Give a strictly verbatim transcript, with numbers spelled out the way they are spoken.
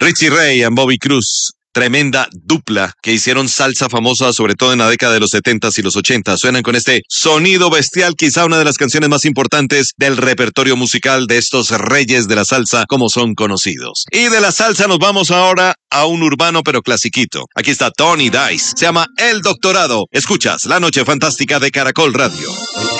Richie Ray y Bobby Cruz. Tremenda dupla que hicieron salsa famosa sobre todo en la década de los setentas y los ochentas. Suenan con este sonido bestial, quizá una de las canciones más importantes del repertorio musical de estos reyes de la salsa como son conocidos. Y de la salsa nos vamos ahora a un urbano pero clasiquito. Aquí está Tony Dice, se llama El Doctorado. Escuchas La Noche Fantástica de Caracol Radio.